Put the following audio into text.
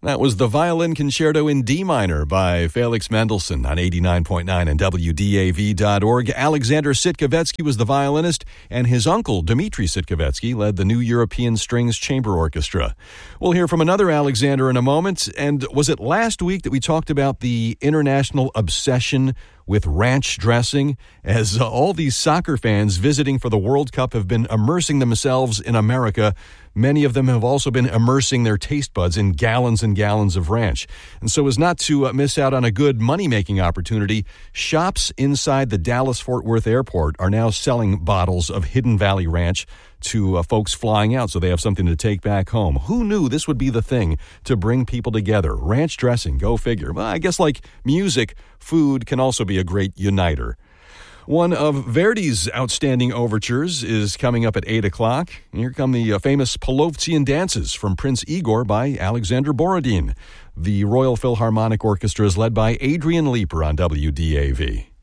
That was the Violin Concerto in D minor by Felix Mendelssohn on 89.9 and WDAV.org. Alexander Sitkovetsky was the violinist, and his uncle, Dmitri Sitkovetsky, led the New European Strings Chamber Orchestra. We'll hear from another Alexander in a moment. And was it last week that we talked about the international obsession with ranch dressing, as all these soccer fans visiting for the World Cup have been immersing themselves in America? Many of them have also been immersing their taste buds in gallons and gallons of ranch. And so as not to miss out on a good money-making opportunity, shops inside the Dallas-Fort Worth airport are now selling bottles of Hidden Valley Ranch to folks flying out so they have something to take back home. Who knew this would be the thing to bring people together? Ranch dressing, go figure. Well, I guess like music, food can also be a great uniter. One of Verdi's outstanding overtures is coming up at 8 o'clock. Here come the famous Polovtsian dances from Prince Igor by Alexander Borodin. The Royal Philharmonic Orchestra is led by Adrian Leeper on WDAV.